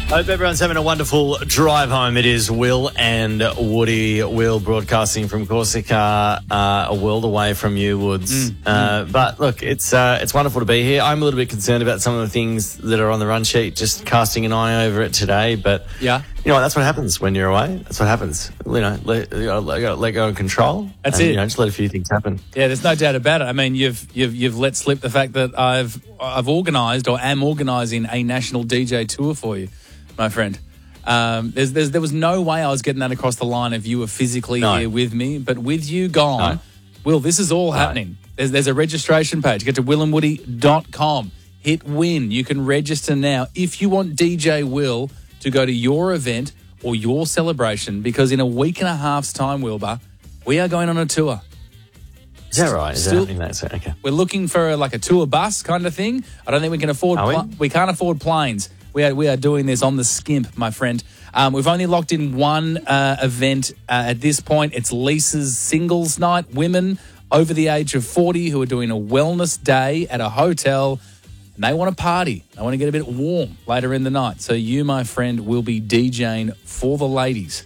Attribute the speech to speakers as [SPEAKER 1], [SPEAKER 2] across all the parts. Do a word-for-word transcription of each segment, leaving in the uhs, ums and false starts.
[SPEAKER 1] Hope everyone's having a wonderful drive home. It is Will and Woody. Will broadcasting from Corsica, uh, a world away from you, Woods. Mm, uh, mm. But look, it's uh, it's wonderful to be here. I'm a little bit concerned about some of the things that are on the run sheet, just casting an eye over it today. But
[SPEAKER 2] yeah,
[SPEAKER 1] you know, that's what happens when you're away. That's what happens. You know, let, you know, let, go, let go of control.
[SPEAKER 2] That's
[SPEAKER 1] and,
[SPEAKER 2] it.
[SPEAKER 1] You know, just let a few things happen.
[SPEAKER 2] Yeah, there's no doubt about it. I mean, you've you've you've let slip the fact that I've I've organised or am organising a national D J tour for you, my friend. Um, there's, there's, there was no way I was getting that across the line if you were physically
[SPEAKER 1] no.
[SPEAKER 2] here with me. But with you gone, no. Will, this is all no. happening. There's, there's a registration page. Get to will and woody dot com. Hit win. You can register now if you want D J Will to go to your event or your celebration, because in a week and a half's time, Wilbur, we are going on a tour.
[SPEAKER 1] Is that right? Is
[SPEAKER 2] Still,
[SPEAKER 1] that that's it? Okay.
[SPEAKER 2] We're looking for like a tour bus kind of thing. I don't think we can afford.
[SPEAKER 1] Are we?
[SPEAKER 2] Pl- we can't afford planes. We are, we are doing this on the skimp, my friend. Um, we've only locked in one uh, event uh, at this point. It's Lisa's singles night. Women over the age of forty who are doing a wellness day at a hotel. And they want to party. They want to get a bit warm later in the night. So you, my friend, will be DJing for the ladies.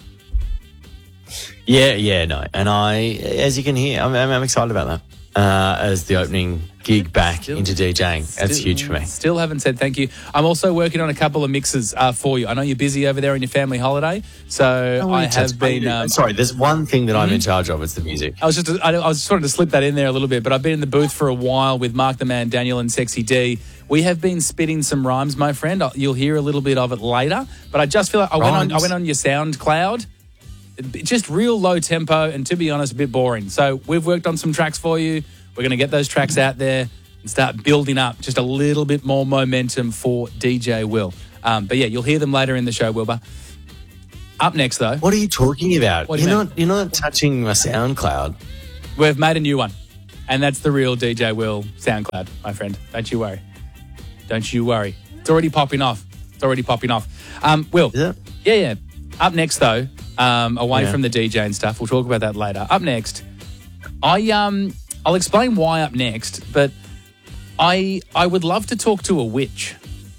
[SPEAKER 1] Yeah, yeah, no. And I, as you can hear, I'm, I'm excited about that. Uh, as the opening gig back still, into DJing. That's
[SPEAKER 2] still,
[SPEAKER 1] huge for me.
[SPEAKER 2] Still haven't said thank you. I'm also working on a couple of mixes uh, for you. I know you're busy over there on your family holiday, so
[SPEAKER 1] oh,
[SPEAKER 2] I have been...
[SPEAKER 1] Um, sorry, there's one thing that I'm mm-hmm. in charge of. It's the music.
[SPEAKER 2] I was just I, I was just wanting to slip that in there a little bit, but I've been in the booth for a while with Mark the Man, Daniel and Sexy D. We have been spitting some rhymes, my friend. You'll hear a little bit of it later, but I just feel like I went on, I went on your SoundCloud. Just real low tempo and, to be honest, a bit boring. So we've worked on some tracks for you. We're going to get those tracks out there and start building up just a little bit more momentum for D J Will. Um, but, yeah, you'll hear them later in the show, Wilbur. Up next, though.
[SPEAKER 1] What are you talking about?
[SPEAKER 2] What do
[SPEAKER 1] you're
[SPEAKER 2] you
[SPEAKER 1] not. You're not touching my SoundCloud.
[SPEAKER 2] We've made a new one, and that's the real D J Will SoundCloud, my friend. Don't you worry. Don't you worry. It's already popping off. It's already popping off. Um, Will.
[SPEAKER 1] Is it?
[SPEAKER 2] Yeah, yeah. Up next, though, um, away
[SPEAKER 1] yeah.
[SPEAKER 2] from the D J and stuff, we'll talk about that later. Up next, I um. I'll explain why up next, but I I would love to talk to a witch.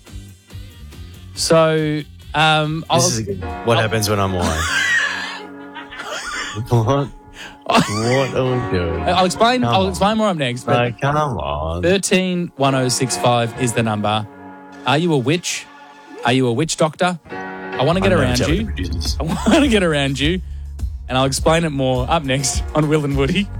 [SPEAKER 2] So, um... I'll,
[SPEAKER 1] this is a good, what I'll, happens when I'm away? What? What are we doing?
[SPEAKER 2] I'll explain
[SPEAKER 1] come
[SPEAKER 2] I'll
[SPEAKER 1] on.
[SPEAKER 2] explain more up next. But
[SPEAKER 1] no, come on.
[SPEAKER 2] thirteen one oh six five is the number. Are you a witch? Are you a witch doctor? I want to get around you. I want to get around you, and I'll explain it more up next on Will and Woody.